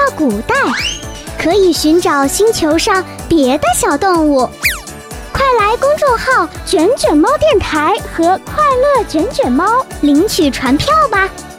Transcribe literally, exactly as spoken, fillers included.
古代，可以寻找星球上别的小动物。快来公众号卷卷猫电台和快乐卷卷猫领取传票吧。